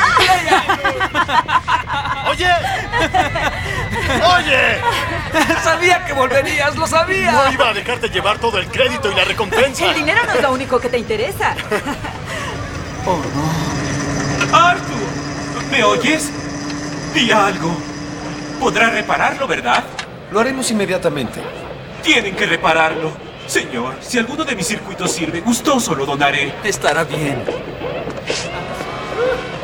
¡Oye! ¡Oye! Sabía que volverías, lo sabía. No iba a dejarte llevar todo el crédito y la recompensa. El dinero no es lo único que te interesa. Oh, no. ¡Arthur! ¿Me oyes? Di algo. Podrá repararlo, ¿verdad? Lo haremos inmediatamente. Tienen que repararlo. Señor, si alguno de mis circuitos sirve, gustoso lo donaré. Estará bien.